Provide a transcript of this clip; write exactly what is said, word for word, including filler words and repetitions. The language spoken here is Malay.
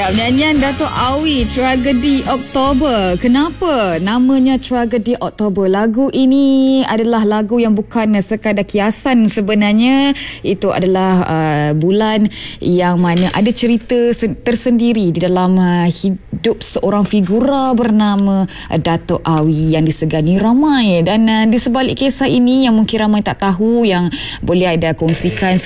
Ya, nyanyian Dato' Awi, Tragedi Oktober. Kenapa namanya Tragedi Oktober? Lagu ini adalah lagu yang bukan sekadar kiasan sebenarnya. Itu adalah uh, bulan yang mana ada cerita tersendiri di dalam uh, hidup seorang figura bernama uh, Dato' Awi yang disegani ramai. Dan uh, di sebalik kisah ini yang mungkin ramai tak tahu, yang boleh ada kongsikan